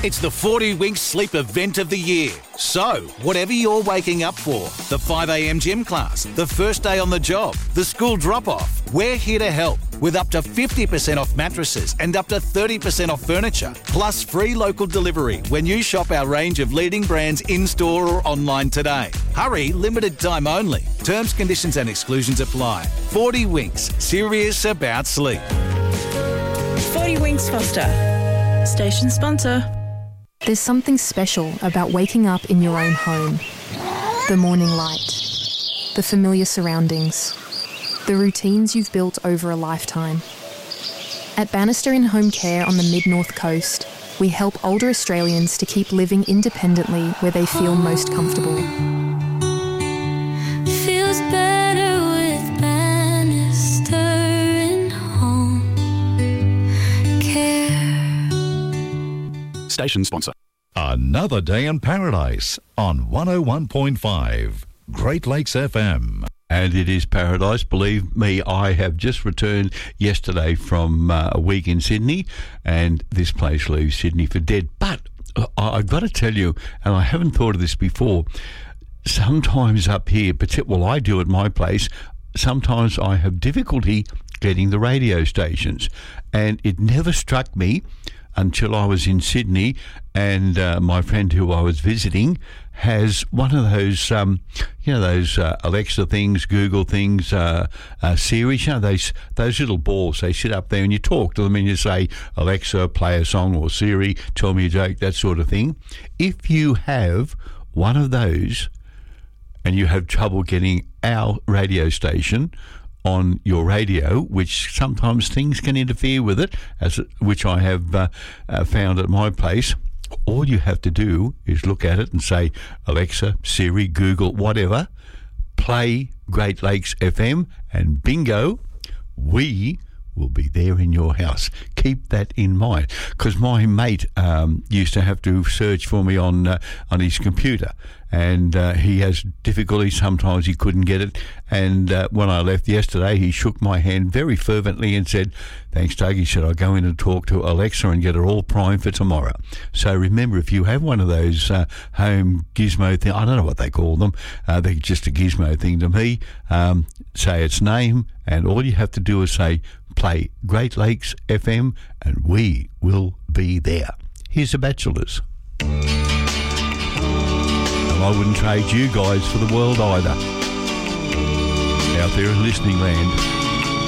It's the 40 Winks Sleep event of the year. So, whatever you're waking up for, the 5 a.m. gym class, the first day on the job, the school drop-off, we're here to help with up to 50% off mattresses and up to 30% off furniture, plus free local delivery when you shop our range of leading brands in-store or online today. Hurry, limited time only. Terms, conditions and exclusions apply. 40 Winks, serious about sleep. 40 Winks Foster, station sponsor. There's something special about waking up in your own home. The morning light, the familiar surroundings, the routines you've built over a lifetime. At Bannister In Home Care on the Mid-North Coast, we help older Australians to keep living independently where they feel most comfortable. Feels better with Bannister In Home Care. Station sponsor. Another day in paradise on 101.5 Great Lakes FM. And it is paradise. Believe me, I have just returned yesterday from a week in Sydney, and this place leaves Sydney for dead. But I've got to tell you, and I haven't thought of this before, sometimes up here, well, I do at my place, sometimes I have difficulty getting the radio stations. And it never struck me until I was in Sydney, and my friend who I was visiting has one of those, those Alexa things, Google things, Siri, those little balls. They sit up there and you talk to them and you say, Alexa, play a song, or Siri, tell me a joke, that sort of thing. If you have one of those and you have trouble getting our radio station on your radio, which sometimes things can interfere with it, which I have found at my place, all you have to do is look at it and say, Alexa, Siri, Google, whatever, play Great Lakes FM, and bingo, we will be there in your house. Keep that in mind, because my mate used to have to search for me on his computer, and he has difficulty. Sometimes he couldn't get it, and when I left yesterday, he shook my hand very fervently and said, thanks, Doug. He said, I'll go in and talk to Alexa and get her all primed for tomorrow. So remember, if you have one of those home gizmo things, I don't know what they call them, they're just a gizmo thing to me, say its name, and all you have to do is say, play Great Lakes FM, and we will be there. Here's The Bachelors. And I wouldn't trade you guys for the world either. Out there in listening land.